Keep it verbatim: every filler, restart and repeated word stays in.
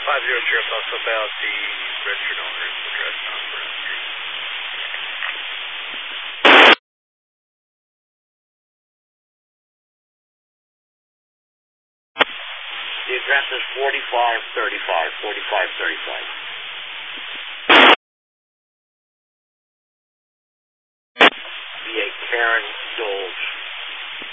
five zero zero plus about the registered owner's address on Brown Street. The address is forty-five thirty-five, forty-five thirty-five.